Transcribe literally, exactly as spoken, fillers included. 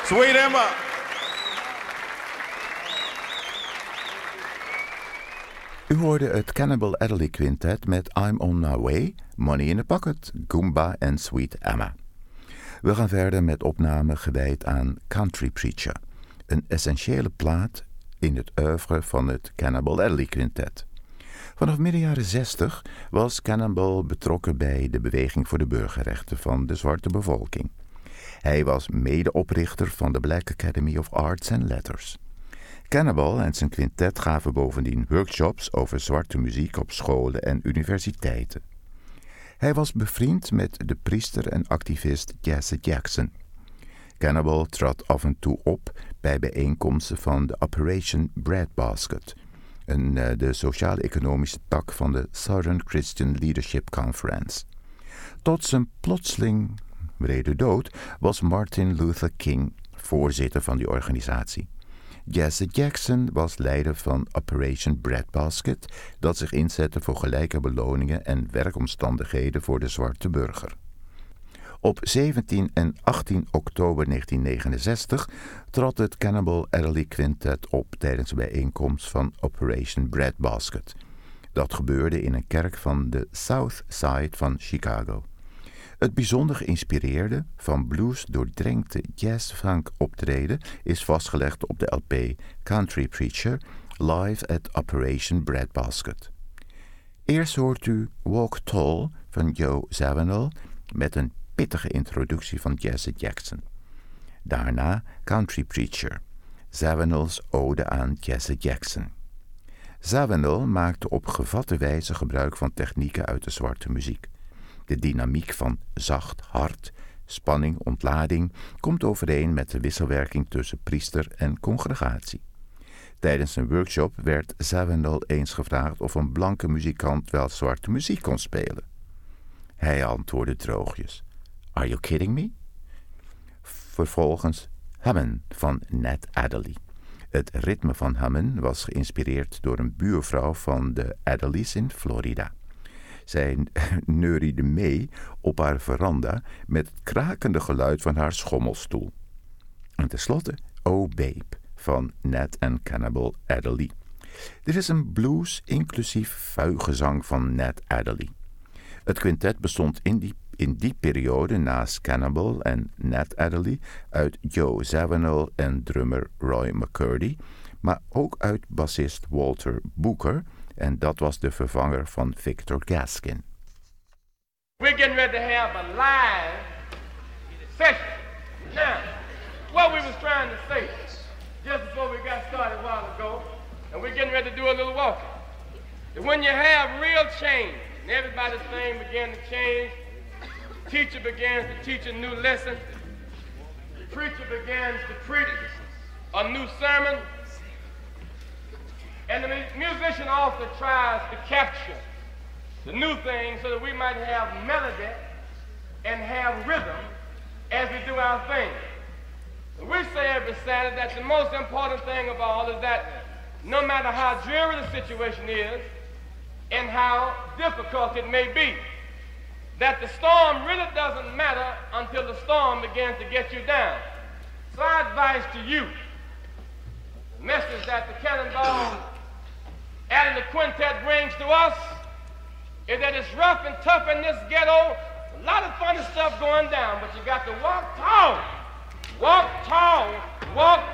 Sweet Emma. U hoorde het Cannibal Adderley Quintet met I'm on my way, Money in the Pocket, Goomba en Sweet Emma. We gaan verder met opnamen gewijd aan Country Preacher, een essentiële plaat in het oeuvre van het Cannibal Adderley Quintet. Vanaf midden jaren zestig was Cannibal betrokken bij de beweging voor de burgerrechten van de zwarte bevolking. Hij was medeoprichter van de Black Academy of Arts and Letters. Cannibal en zijn quintet gaven bovendien workshops over zwarte muziek op scholen en universiteiten. Hij was bevriend met de priester en activist Jesse Jackson. Cannibal trad af en toe op bij bijeenkomsten van de Operation Breadbasket, een, uh, de sociaal-economische tak van de Southern Christian Leadership Conference. Tot zijn plotseling wrede dood was Martin Luther King voorzitter van die organisatie. Jesse Jackson was leider van Operation Breadbasket, dat zich inzette voor gelijke beloningen en werkomstandigheden voor de zwarte burger. Op zeventien en achttien oktober negentien negenenzestig trad het Cannibal Adderley Quintet op tijdens de bijeenkomst van Operation Breadbasket. Dat gebeurde in een kerk van de South Side van Chicago. Het bijzonder geïnspireerde, van blues doordrenkte jazz-funk optreden is vastgelegd op de L P Country Preacher Live at Operation Breadbasket. Eerst hoort u Walk Tall van Joe Zawinul met een pittige introductie van Jesse Jackson. Daarna Country Preacher, Zawinul's ode aan Jesse Jackson. Zawinul maakte op gevatte wijze gebruik van technieken uit de zwarte muziek. De dynamiek van zacht, hard, spanning, ontlading komt overeen met de wisselwerking tussen priester en congregatie. Tijdens een workshop werd Zawinul eens gevraagd of een blanke muzikant wel zwarte muziek kon spelen. Hij antwoordde droogjes: "Are you kidding me?" Vervolgens Hummin van Nat Adderley. Het ritme van Hummin was geïnspireerd door een buurvrouw van de Adderleys in Florida. Zij neuriede mee op haar veranda met het krakende geluid van haar schommelstoel. En tenslotte Oh Babe van Nat en Cannibal Adderley. Dit is een blues inclusief vuigezang van Nat Adderley. Het quintet bestond in die, in die periode naast Cannibal en Nat Adderley uit Joe Zawinul en drummer Roy McCurdy, maar ook uit bassist Walter Booker, en dat was de vervanger van Victor Gaskin. We're getting ready to have a live session. Now, what we was trying to say just before we got started a while ago, and we're getting ready to do a little walking, that when you have real change, and everybody's thing began to change, the teacher begins to teach a new lesson, the preacher begins to preach a new sermon, and the musician also tries to capture the new thing so that we might have melody and have rhythm as we do our thing. We say every Saturday that the most important thing of all is that no matter how dreary the situation is and how difficult it may be, that the storm really doesn't matter until the storm begins to get you down. So I advise to you, the message that the Cannonball and the quintet brings to us is that it's rough and tough in this ghetto. A lot of funny stuff going down, but you got to walk tall. Walk tall, walk